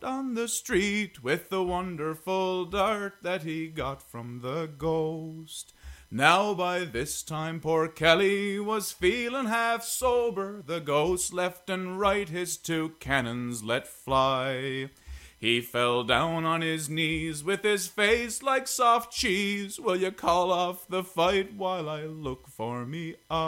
on the street with the wonderful dart that he got from the ghost. Now by this time poor Kelly was feeling half sober. The ghost left and right his 2 cannons let fly. He fell down on his knees with his face like soft cheese. Will you call off the fight while I look for me